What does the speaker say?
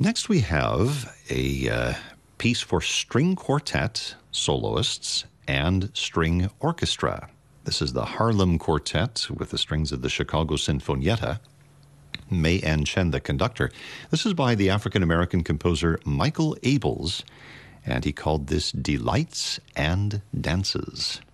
Next, we have a piece for string quartet, soloists, and string orchestra. This is the Harlem Quartet with the strings of the Chicago Sinfonietta. May Ann Chen, the conductor. This is by the African-American composer Michael Abels, and he called this Delights and Dances.